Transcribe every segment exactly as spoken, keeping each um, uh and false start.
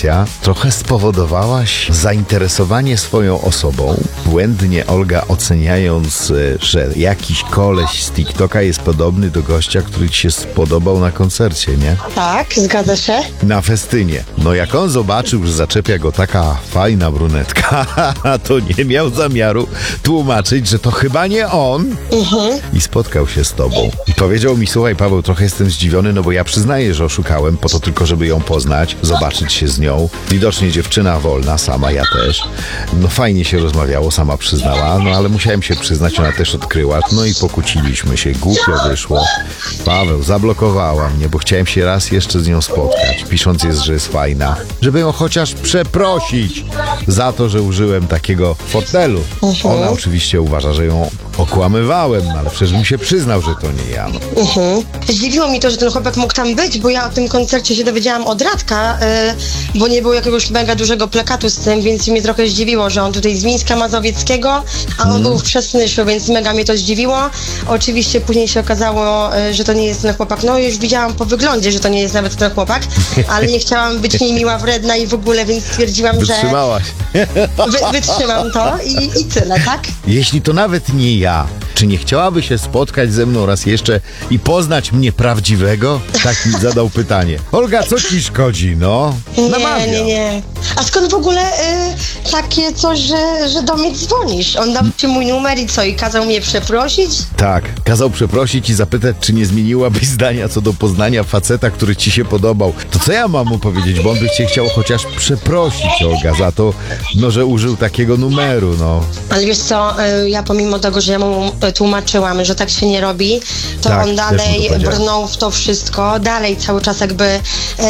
sytuacja. Trochę spowodowałaś zainteresowanie swoją osobą, błędnie Olga oceniając, że jakiś koleś z TikToka jest podobny do gościa, który ci się spodobał na koncercie, nie? Tak, zgadza się. Na festynie. No jak on zobaczył, że zaczepia go taka fajna brunetka, to nie miał zamiaru tłumaczyć, że to chyba nie on. Mhm. I spotkał się z tobą. I powiedział mi, słuchaj Paweł, trochę jestem zdziwiony, no bo ja przyznaję, że oszukałem po to tylko, żeby ją poznać, zobaczyć się z nią. Widocznie dziewczyna wolna, sama ja też. No fajnie się rozmawiało, sama przyznała, no ale musiałem się przyznać, ona też odkryła. No i pokłóciliśmy się, głupio wyszło. Paweł, zablokowała mnie, bo chciałem się raz jeszcze z nią spotkać, pisząc jest, że jest fajna, żeby ją chociaż przeprosić za to, że użyłem takiego fotelu. Mhm. Ona oczywiście uważa, że ją okłamywałem, no ale przecież bym się przyznał, że to nie ja. No. Mhm. Zdziwiło mi to, że ten chłopak mógł tam być, bo ja o tym koncercie się dowiedziałam od Radka, yy, bo nie było jakiegoś mega dużego plakatu z tym, więc mnie trochę zdziwiło, że on tutaj z Mińska Mazowieckiego, a on Mm. był w Przasnyszu, więc mega mnie to zdziwiło. Oczywiście później się okazało, yy, że to nie jest ten chłopak. No już widziałam po wyglądzie, że to nie jest nawet ten chłopak, ale nie chciałam być niemiła, wredna i w ogóle, więc stwierdziłam, że Wytrzymałaś. wy, wytrzymam to i, i tyle, tak? Jeśli to nawet nie ja, czy nie chciałaby się spotkać ze mną raz jeszcze i poznać mnie prawdziwego? Tak mi zadał pytanie. Olga, co ci szkodzi, no? Nie, Namawiam. nie, nie. A skąd w ogóle y, takie coś, że, że do mnie dzwonisz? On dał ci mój numer i co? I kazał mnie przeprosić? Tak, kazał przeprosić i zapytać, czy nie zmieniłabyś zdania co do poznania faceta, który ci się podobał. To co ja mam mu powiedzieć, bo on by cię chciał chociaż przeprosić, Olga, za to, no, że użył takiego numeru, no. Ale wiesz co, y, ja pomimo tego, że ja mu y, tłumaczyłam, że tak się nie robi, to Tak, on też mu dalej to powiedziałem. brnął w to wszystko, dalej cały czas jakby y,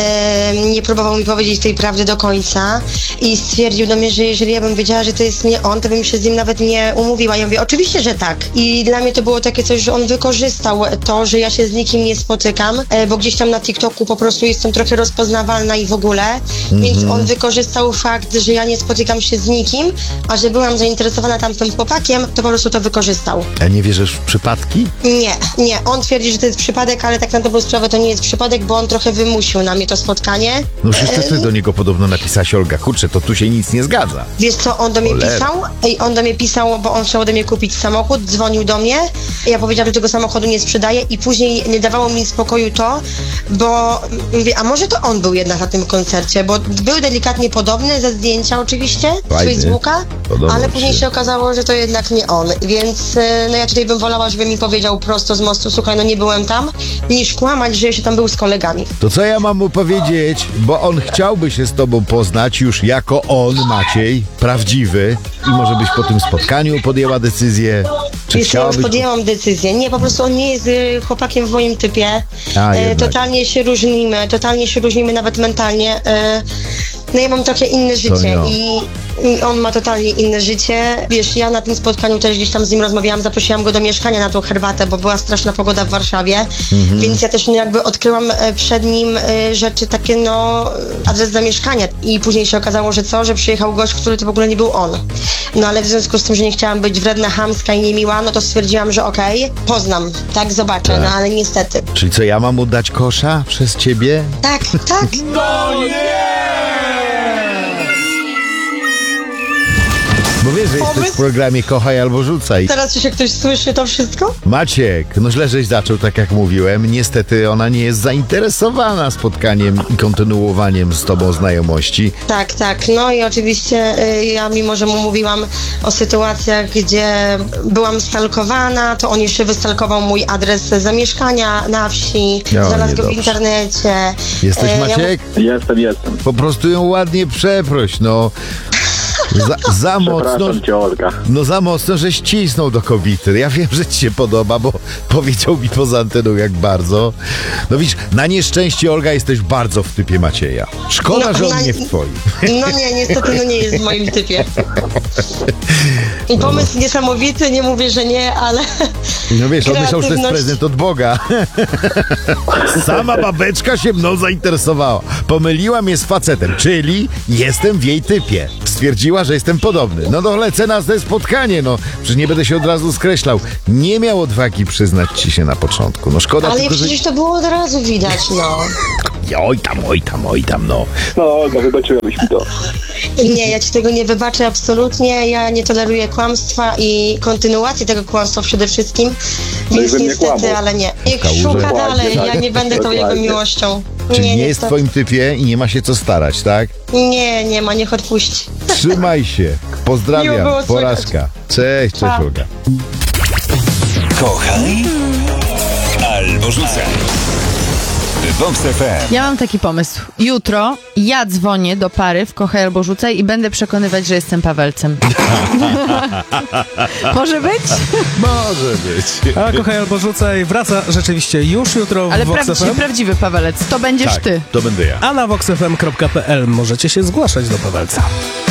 nie próbował mi powiedzieć tej prawdy do końca i stwierdził do mnie, że jeżeli ja bym wiedziała, że to jest nie on, to bym się z nim nawet nie umówiła. Ja mówię, oczywiście, że tak. I dla mnie to było takie coś, że on wykorzystał to, że ja się z nikim nie spotykam, e, bo gdzieś tam na TikToku po prostu jestem trochę rozpoznawalna i w ogóle, więc on wykorzystał fakt, że ja nie spotykam się z nikim, a że byłam zainteresowana tamtym chłopakiem, to po prostu to wykorzystał. A nie wierzysz w przypadki? Nie, nie. On twierdzi, że to jest przypadek, ale tak na dobrą sprawę to nie jest przypadek, bo on trochę wymusił na mnie to spotkanie. No przecież to ty do niego podobno napisałaś, Olga, kurczę, to tu się nic nie zgadza. Wiesz co, on do mnie Cholera. pisał i on do mnie pisał, bo on chciał ode mnie kupić samochód, dzwonił do mnie, ja powiedziałam, że tego samochodu nie sprzedaję i później nie dawało mi spokoju to, bo mówię, a może to on był jednak na tym koncercie, bo był delikatnie podobny ze zdjęcia oczywiście, z Fajny. Facebooka, Podobał ale ci później się. się okazało, że to jednak nie on, więc e, no ja tutaj bym wolała, żeby mi powiedział prosto z mostu, słuchaj, no nie byłem tam, niż kłamać, że się tam był z kolegami. To co ja mam mu powiedzieć, bo on chciałby się z tobą poznać już jako on, Maciej, prawdziwy i może byś po tym spotkaniu podjęła decyzję, czy Wiesz, ja już chciałabyś... podjęłam decyzję. Nie, po prostu on nie jest y, chłopakiem w moim typie. A, E, jednak. totalnie się różnimy, totalnie się różnimy nawet mentalnie. E, no ja mam trochę inne życie nie on. i, i on ma totalnie inne życie. Wiesz, ja na tym spotkaniu też gdzieś tam z nim rozmawiałam, zaprosiłam go do mieszkania na tą herbatę, bo była straszna pogoda w Warszawie, Mhm. więc ja też no, jakby odkryłam e, przed nim e, rzeczy takie, no, adres zamieszkania i później się okazało, że co, że przyjechał gość, który to w ogóle nie był on. No ale w związku z tym, że nie chciałam być wredna, chamska i niemiła, no to stwierdziłam, że okej, poznam, tak, zobaczę, Tak. no ale niestety. Czyli co, ja mam mu dać kosza przez ciebie? Tak, tak. Bo wiesz, że jesteś w Pomysł? programie Kochaj albo Rzucaj. Teraz się ktoś słyszy to wszystko? Maciek, no źle żeś zaczął, tak jak mówiłem. Niestety ona nie jest zainteresowana spotkaniem i kontynuowaniem z tobą znajomości. Tak, tak. No i oczywiście y, ja mimo, że mu mówiłam o sytuacjach, gdzie byłam stalkowana, to on jeszcze wystalkował mój adres zamieszkania na wsi, No, znalazł go w niedobrze. internecie. Jesteś, E, ja mu- Maciek? Jestem, jestem. Po prostu ją ładnie przeproś, no. Za, za mocno, Przepraszam cię, Olga. no za mocno, że ścisnął do kobiety. Ja wiem, że ci się podoba, bo powiedział mi poza anteną jak bardzo. No widzisz, na nieszczęście, Olga, jesteś bardzo w typie Macieja. Szkoda, No, że on na- nie w twoim. No nie, niestety no nie jest w moim typie. I pomysł niesamowity, nie mówię, że nie, ale No wiesz, on myślał, że to jest kreatywność- prezent od Boga. Sama babeczka się mną zainteresowała. Pomyliła mnie z facetem, czyli jestem w jej typie. Stwierdziła, że jestem podobny. No to lecę na te spotkanie, no. Przecież nie będę się od razu skreślał. Nie miał odwagi przyznać ci się na początku. No szkoda Ale tylko, że... przecież to było od razu widać, no. Oj tam, oj tam, oj tam, no. No, no wybaczyłabyś mi to. Nie, ja ci tego nie wybaczę absolutnie. Ja nie toleruję kłamstwa i kontynuacji tego kłamstwa przede wszystkim. No i Więc we mnie niestety, kłamał. ale nie. Niech Kałuże. szuka Dokładnie, dalej. tak. Ja nie będę tą jego Dokładnie. miłością. Czyli nie, jest w niestety. twoim typie i nie ma się co starać, tak? Nie, nie ma, niech odpuści. Trzymaj się. Miło Pozdrawiam. było słychać. Porażka. Cześć, cześć Pa. Olga. Kochaj albo rzucaj. Vox F M. Ja mam taki pomysł. Jutro ja dzwonię do pary w Kochaj albo Rzucaj i będę przekonywać, że jestem Pawelcem. Może być? Może być. A Kochaj albo Rzucaj wraca rzeczywiście już jutro w Ale Vox F prawdziwy, M. prawdziwy Pawelec. To będziesz Tak, ty. to będę ja. A na vox f m kropka p l możecie się zgłaszać do Pawelca.